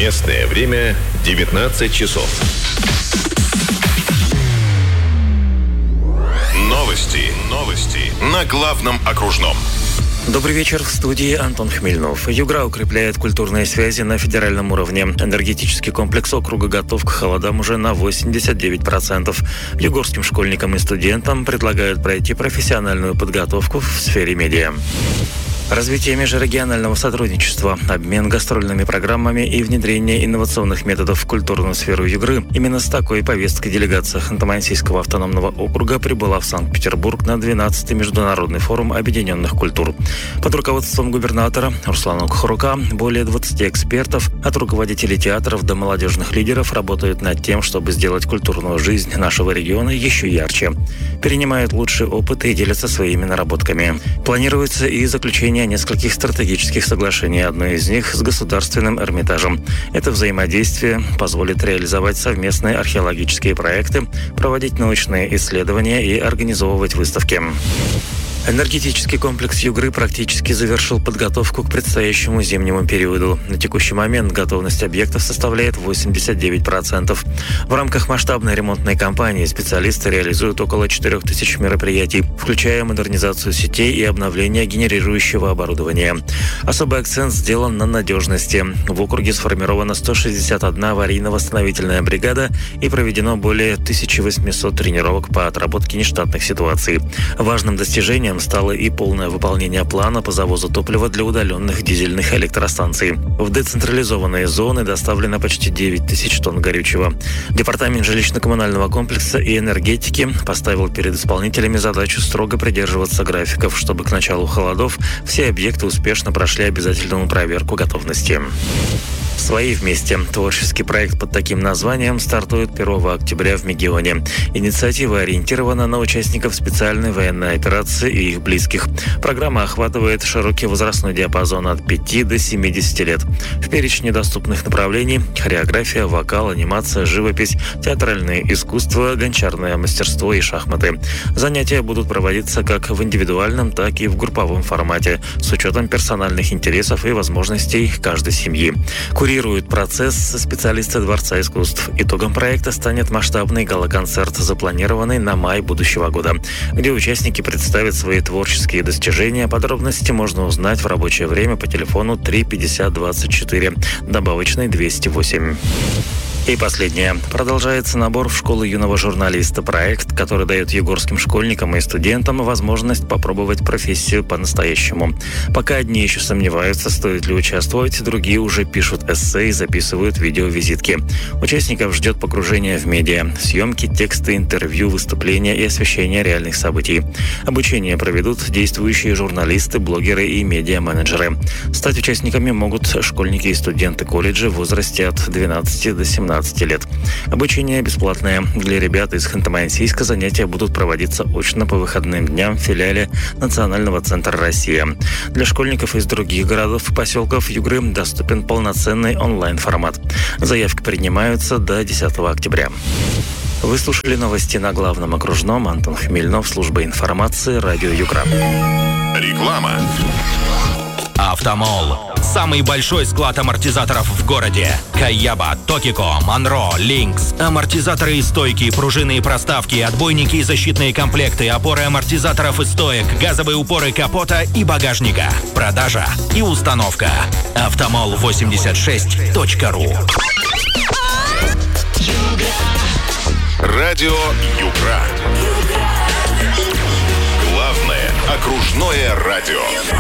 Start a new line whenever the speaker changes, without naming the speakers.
Местное время 19 часов. Новости на главном окружном.
Добрый вечер, в студии Антон Хмельнов. Югра укрепляет культурные связи на федеральном уровне. Энергетический комплекс округа готов к холодам уже на 89%. Югорским школьникам и студентам предлагают пройти профессиональную подготовку в сфере медиа. Развитие межрегионального сотрудничества, обмен гастрольными программами и внедрение инновационных методов в культурную сферу Югры. Именно с такой повесткой делегация Ханты-Мансийского автономного округа прибыла в Санкт-Петербург на 12-й международный форум объединенных культур. Под руководством губернатора Руслана Кухарука более 20 экспертов, от руководителей театров до молодежных лидеров, работают над тем, чтобы сделать культурную жизнь нашего региона еще ярче. Перенимают лучший опыт и делятся своими наработками. Планируется и заключение нескольких стратегических соглашений, одно из них с Государственным Эрмитажем. Это взаимодействие позволит реализовать совместные археологические проекты, проводить научные исследования и организовывать выставки. Энергетический комплекс Югры практически завершил подготовку к предстоящему зимнему периоду. На текущий момент готовность объектов составляет 89%. В рамках масштабной ремонтной кампании специалисты реализуют около 4000 мероприятий, включая модернизацию сетей и обновление генерирующего оборудования. Особый акцент сделан на надежности. В округе сформирована 161 аварийно-восстановительная бригада и проведено более 1800 тренировок по отработке нештатных ситуаций. Важным достижением стало и полное выполнение плана по завозу топлива для удаленных дизельных электростанций. В децентрализованные зоны доставлено почти 9000 тонн горючего. Департамент жилищно-коммунального комплекса и энергетики поставил перед исполнителями задачу строго придерживаться графиков, чтобы к началу холодов все объекты успешно прошли обязательную проверку готовности. «Свои вместе». Творческий проект под таким названием стартует 1 октября в Мегионе. Инициатива ориентирована на участников специальной военной операции и их близких. Программа охватывает широкий возрастной диапазон от 5 до 70 лет. В перечне доступных направлений – хореография, вокал, анимация, живопись, театральное искусство, гончарное мастерство и шахматы. Занятия будут проводиться как в индивидуальном, так и в групповом формате, с учетом персональных интересов и возможностей каждой семьи. Курирует процесс специалисты Дворца искусств. Итогом проекта станет масштабный гала-концерт, запланированный на май будущего года, где участники представят свои творческие достижения. Подробности можно узнать в рабочее время по телефону 3 50 24, добавочный 208. И последнее. Продолжается набор в школу юного журналиста. Проект, который дает югорским школьникам и студентам возможность попробовать профессию по-настоящему. Пока одни еще сомневаются, стоит ли участвовать, другие уже пишут эссе и записывают видеовизитки. Участников ждет погружение в медиа, съемки, тексты, интервью, выступления и освещение реальных событий. Обучение проведут действующие журналисты, блогеры и медиа-менеджеры. Стать участниками могут школьники и студенты колледжа в возрасте от 12 до 17 лет. Обучение бесплатное. Для ребят из Ханты-Мансийска занятия будут проводиться очно по выходным дням в филиале Национального центра «Россия». Для школьников из других городов и поселков Югры доступен полноценный онлайн-формат. Заявки принимаются до 10 октября. Вы слушали новости на главном окружном. Антон Хмельнов, служба информации, радио Югра.
Реклама.
Автомол. Самый большой склад амортизаторов в городе. Кайяба, Токико, Монро, Линкс. Амортизаторы и стойки, пружины и проставки, отбойники и защитные комплекты, опоры амортизаторов и стоек, газовые упоры капота и багажника. Продажа и установка. Автомол86.ру.
Радио Югра. Главное окружное радио.